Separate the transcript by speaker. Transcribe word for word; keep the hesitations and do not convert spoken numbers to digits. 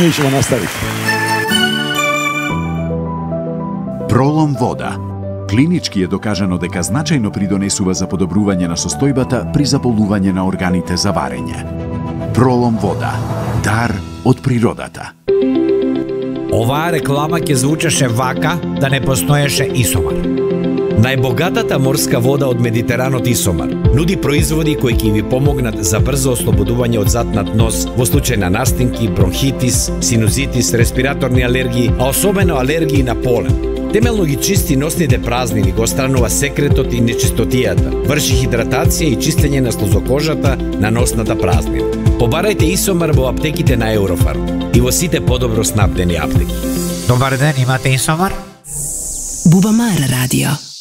Speaker 1: Mi ćemo nastaviti.
Speaker 2: Prolom voda. Klinički je dokažano дека значајно придонесува за подобрување на состојбата при заболување на органите за варење. Пролом вода. Дар од природата.
Speaker 3: Оваа реклама ќе звучеше вака да не постоеше Исомар. Најбогатата морска вода од Медитеранот Исомар нуди производи кои ќе ви помогнат за брзо ослободување од затнат нос во случај на настинки, бронхитис, синузитис, респираторни алергии, а особено алергии на полен. Темелно ги чисти носните празнини, го отстранува секретот и нечистотијата, врши хидратација и чистење на слозокожата на носната празнина. Побарајте Исомар во аптеките на Еврофарм и во сите подобро снабдени аптеки.
Speaker 4: Добар ден, имате Исомар?
Speaker 5: Бубамара радио.